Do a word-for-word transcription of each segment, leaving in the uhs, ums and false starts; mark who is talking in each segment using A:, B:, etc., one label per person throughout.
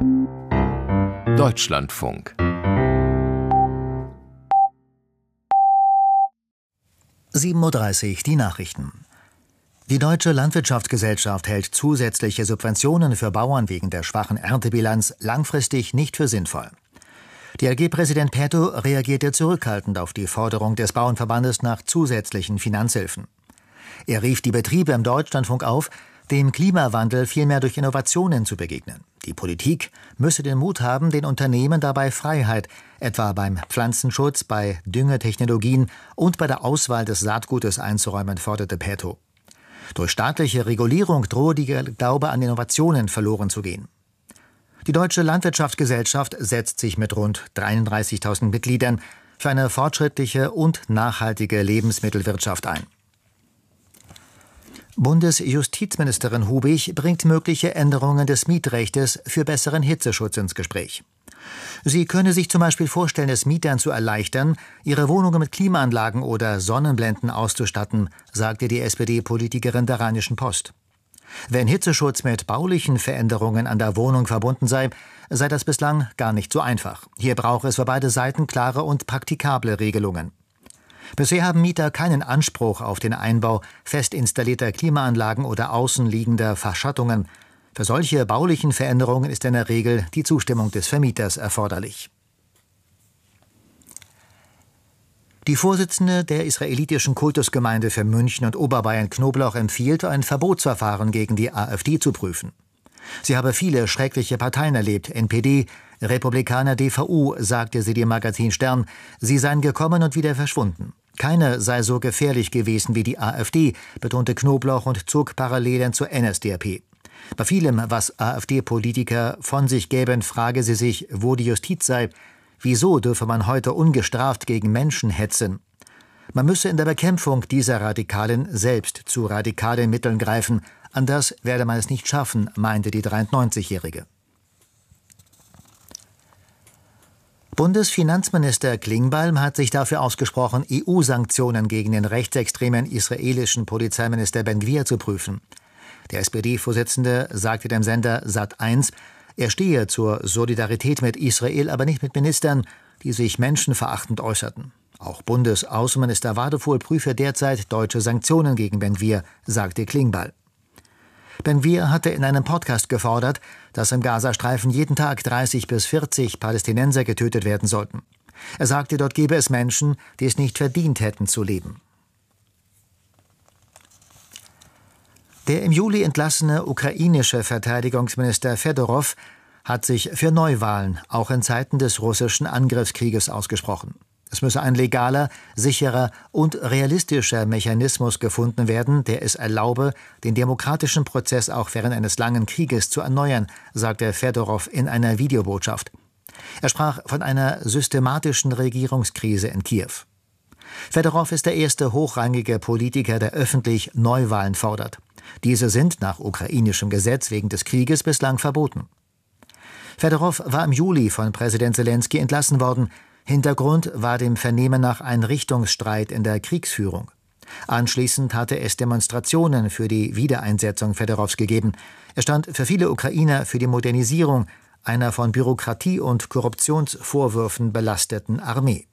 A: Deutschlandfunk.
B: sieben Uhr dreißig, die Nachrichten. Die Deutsche Landwirtschaftsgesellschaft hält zusätzliche Subventionen für Bauern wegen der schwachen Erntebilanz langfristig nicht für sinnvoll. D L G-Präsident Perto reagierte zurückhaltend auf die Forderung des Bauernverbandes nach zusätzlichen Finanzhilfen. Er rief die Betriebe im Deutschlandfunk auf, dem Klimawandel vielmehr durch Innovationen zu begegnen. Die Politik müsse den Mut haben, den Unternehmen dabei Freiheit, etwa beim Pflanzenschutz, bei Düngetechnologien und bei der Auswahl des Saatgutes einzuräumen, forderte Perto. Durch staatliche Regulierung drohe der Glaube an Innovationen verloren zu gehen. Die Deutsche Landwirtschaftsgesellschaft setzt sich mit rund dreiunddreißigtausend Mitgliedern für eine fortschrittliche und nachhaltige Lebensmittelwirtschaft ein. Bundesjustizministerin Hubig bringt mögliche Änderungen des Mietrechtes für besseren Hitzeschutz ins Gespräch. Sie könne sich zum Beispiel vorstellen, es Mietern zu erleichtern, ihre Wohnungen mit Klimaanlagen oder Sonnenblenden auszustatten, sagte die S P D-Politikerin der Rheinischen Post. Wenn Hitzeschutz mit baulichen Veränderungen an der Wohnung verbunden sei, sei das bislang gar nicht so einfach. Hier brauche es für beide Seiten klare und praktikable Regelungen. Bisher haben Mieter keinen Anspruch auf den Einbau fest installierter Klimaanlagen oder außenliegender Verschattungen. Für solche baulichen Veränderungen ist in der Regel die Zustimmung des Vermieters erforderlich. Die Vorsitzende der israelitischen Kultusgemeinde für München und Oberbayern Knoblauch empfiehlt, ein Verbotsverfahren gegen die AfD zu prüfen. Sie habe viele schreckliche Parteien erlebt, N P D, Republikaner, D V U, sagte sie dem Magazin Stern. Sie seien gekommen und wieder verschwunden. Keine sei so gefährlich gewesen wie die AfD, betonte Knoblauch und zog Parallelen zur N S D A P. Bei vielem, was AfD-Politiker von sich gäben, frage sie sich, wo die Justiz sei. Wieso dürfe man heute ungestraft gegen Menschen hetzen? Man müsse in der Bekämpfung dieser Radikalen selbst zu radikalen Mitteln greifen. Anders werde man es nicht schaffen, meinte die dreiundneunzigjährige. Bundesfinanzminister Klingbeil hat sich dafür ausgesprochen, E U-Sanktionen gegen den rechtsextremen israelischen Polizeiminister Ben-Gvir zu prüfen. Der S P D-Vorsitzende sagte dem Sender Sat eins, er stehe zur Solidarität mit Israel, aber nicht mit Ministern, die sich menschenverachtend äußerten. Auch Bundesaußenminister Wadefuhl prüfe derzeit deutsche Sanktionen gegen Ben-Gvir, sagte Klingbeil. Ben-Gvir hatte in einem Podcast gefordert, dass im Gazastreifen jeden Tag dreißig bis vierzig Palästinenser getötet werden sollten. Er sagte, dort gebe es Menschen, die es nicht verdient hätten zu leben. Der im Juli entlassene ukrainische Verteidigungsminister Fedorow hat sich für Neuwahlen auch in Zeiten des russischen Angriffskrieges ausgesprochen. Es müsse ein legaler, sicherer und realistischer Mechanismus gefunden werden, der es erlaube, den demokratischen Prozess auch während eines langen Krieges zu erneuern, sagte Fedorow in einer Videobotschaft. Er sprach von einer systematischen Regierungskrise in Kiew. Fedorow ist der erste hochrangige Politiker, der öffentlich Neuwahlen fordert. Diese sind nach ukrainischem Gesetz wegen des Krieges bislang verboten. Fedorow war im Juli von Präsident Selenskyj entlassen worden. Hintergrund war dem Vernehmen nach ein Richtungsstreit in der Kriegsführung. Anschließend hatte es Demonstrationen für die Wiedereinsetzung Fedorows gegeben. Er stand für viele Ukrainer für die Modernisierung einer von Bürokratie und Korruptionsvorwürfen belasteten Armee.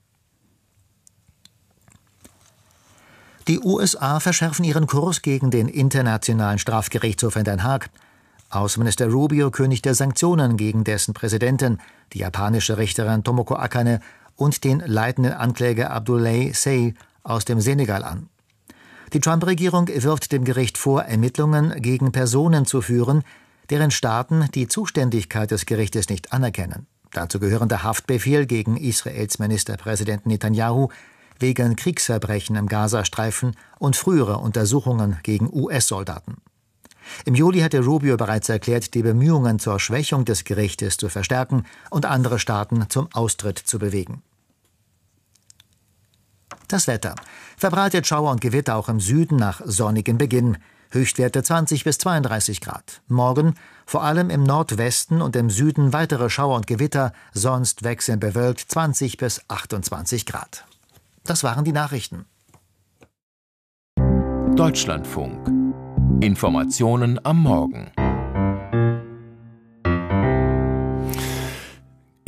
B: Die U S A verschärfen ihren Kurs gegen den Internationalen Strafgerichtshof in Den Haag. Außenminister Rubio kündigte Sanktionen gegen dessen Präsidentin, die japanische Richterin Tomoko Akane, und den leitenden Ankläger Abdoulaye Seye aus dem Senegal an. Die Trump-Regierung wirft dem Gericht vor, Ermittlungen gegen Personen zu führen, deren Staaten die Zuständigkeit des Gerichtes nicht anerkennen. Dazu gehören der Haftbefehl gegen Israels Ministerpräsidenten Netanyahu wegen Kriegsverbrechen im Gazastreifen und frühere Untersuchungen gegen U S-Soldaten. Im Juli hatte Rubio bereits erklärt, die Bemühungen zur Schwächung des Gerichtes zu verstärken und andere Staaten zum Austritt zu bewegen. Das Wetter. Verbreitet Schauer und Gewitter auch im Süden nach sonnigem Beginn. Höchstwerte zwanzig bis zweiunddreißig Grad. Morgen vor allem im Nordwesten und im Süden weitere Schauer und Gewitter, sonst wechselnd bewölkt zwanzig bis achtundzwanzig Grad. Das waren die Nachrichten.
A: Deutschlandfunk. Informationen am Morgen.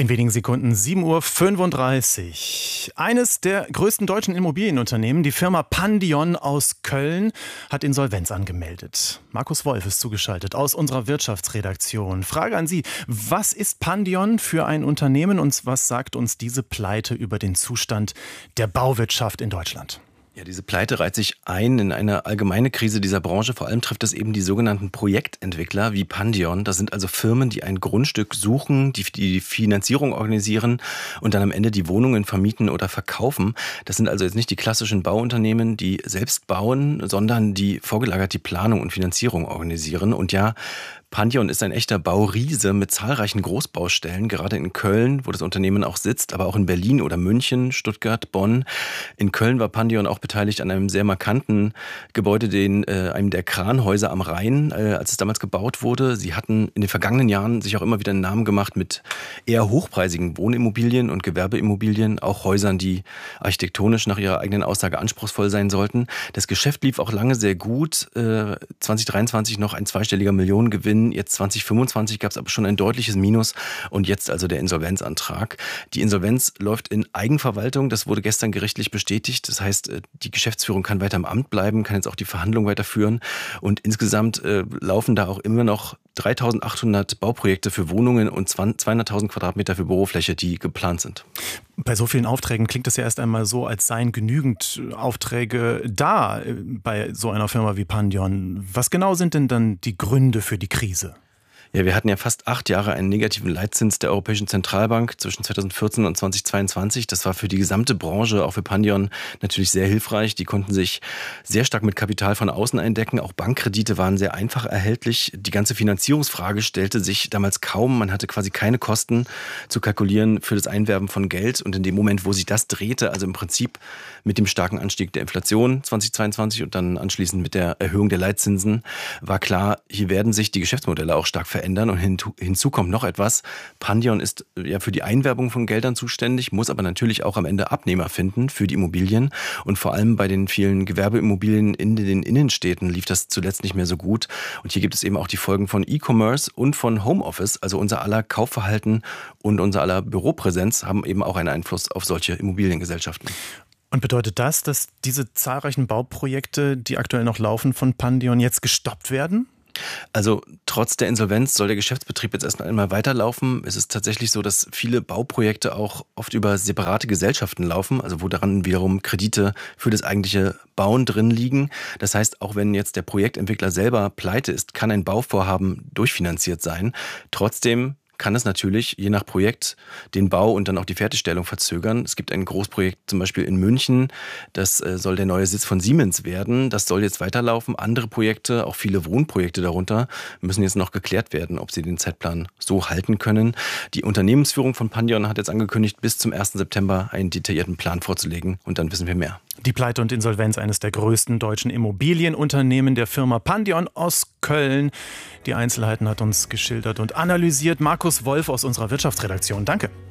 C: In wenigen Sekunden sieben Uhr fünfunddreißig. Eines der größten deutschen Immobilienunternehmen, die Firma Pandion aus Köln, hat Insolvenz angemeldet. Markus Wolf ist zugeschaltet aus unserer Wirtschaftsredaktion. Frage an Sie, was ist Pandion für ein Unternehmen und was sagt uns diese Pleite über den Zustand der Bauwirtschaft in Deutschland?
D: Ja, diese Pleite reiht sich ein in eine allgemeine Krise dieser Branche. Vor allem trifft es eben die sogenannten Projektentwickler wie Pandion. Das sind also Firmen, die ein Grundstück suchen, die die Finanzierung organisieren und dann am Ende die Wohnungen vermieten oder verkaufen. Das sind also jetzt nicht die klassischen Bauunternehmen, die selbst bauen, sondern die vorgelagert die Planung und Finanzierung organisieren. Und ja, Pandion ist ein echter Bauriese mit zahlreichen Großbaustellen, gerade in Köln, wo das Unternehmen auch sitzt, aber auch in Berlin oder München, Stuttgart, Bonn. In Köln war Pandion auch beteiligt an einem sehr markanten Gebäude, den, äh, einem der Kranhäuser am Rhein, äh, als es damals gebaut wurde. Sie hatten in den vergangenen Jahren sich auch immer wieder einen Namen gemacht mit eher hochpreisigen Wohnimmobilien und Gewerbeimmobilien, auch Häusern, die architektonisch nach ihrer eigenen Aussage anspruchsvoll sein sollten. Das Geschäft lief auch lange sehr gut. Äh, zwanzig dreiundzwanzig noch ein zweistelliger Millionengewinn. Jetzt zwanzig fünfundzwanzig gab es aber schon ein deutliches Minus und jetzt also der Insolvenzantrag. Die Insolvenz läuft in Eigenverwaltung, das wurde gestern gerichtlich bestätigt. Das heißt, die Geschäftsführung kann weiter im Amt bleiben, kann jetzt auch die Verhandlungen weiterführen und insgesamt äh, laufen da auch immer noch dreitausendachthundert Bauprojekte für Wohnungen und zweihunderttausend Quadratmeter für Bürofläche, die geplant sind.
C: Bei so vielen Aufträgen klingt es ja erst einmal so, als seien genügend Aufträge da bei so einer Firma wie Pandion. Was genau sind denn dann die Gründe für die Krise?
D: Ja, wir hatten ja fast acht Jahre einen negativen Leitzins der Europäischen Zentralbank zwischen zweitausendvierzehn und zweitausendzweiundzwanzig. Das war für die gesamte Branche, auch für Pandion, natürlich sehr hilfreich. Die konnten sich sehr stark mit Kapital von außen eindecken. Auch Bankkredite waren sehr einfach erhältlich. Die ganze Finanzierungsfrage stellte sich damals kaum. Man hatte quasi keine Kosten zu kalkulieren für das Einwerben von Geld. Und in dem Moment, wo sich das drehte, also im Prinzip mit dem starken Anstieg der Inflation zweitausendzweiundzwanzig und dann anschließend mit der Erhöhung der Leitzinsen, war klar, hier werden sich die Geschäftsmodelle auch stark verändern. Ändern. Und hinzu, hinzu kommt noch etwas. Pandion ist ja für die Einwerbung von Geldern zuständig, muss aber natürlich auch am Ende Abnehmer finden für die Immobilien. Und vor allem bei den vielen Gewerbeimmobilien in den Innenstädten lief das zuletzt nicht mehr so gut. Und hier gibt es eben auch die Folgen von E-Commerce und von Homeoffice. Also unser aller Kaufverhalten und unser aller Büropräsenz haben eben auch einen Einfluss auf solche Immobiliengesellschaften.
C: Und bedeutet das, dass diese zahlreichen Bauprojekte, die aktuell noch laufen, von Pandion jetzt gestoppt werden?
D: Also trotz der Insolvenz soll der Geschäftsbetrieb jetzt erst einmal weiterlaufen. Es ist tatsächlich so, dass viele Bauprojekte auch oft über separate Gesellschaften laufen, also wo daran wiederum Kredite für das eigentliche Bauen drin liegen. Das heißt, auch wenn jetzt der Projektentwickler selber pleite ist, kann ein Bauvorhaben durchfinanziert sein. Trotzdem kann es natürlich je nach Projekt den Bau und dann auch die Fertigstellung verzögern. Es gibt ein Großprojekt zum Beispiel in München, das soll der neue Sitz von Siemens werden. Das soll jetzt weiterlaufen. Andere Projekte, auch viele Wohnprojekte darunter, müssen jetzt noch geklärt werden, ob sie den Zeitplan so halten können. Die Unternehmensführung von Pandion hat jetzt angekündigt, bis zum ersten September einen detaillierten Plan vorzulegen und dann wissen wir mehr.
C: Die Pleite und Insolvenz eines der größten deutschen Immobilienunternehmen der Firma Pandion aus Köln. Die Einzelheiten hat uns geschildert und analysiert Markus Wolf aus unserer Wirtschaftsredaktion. Danke.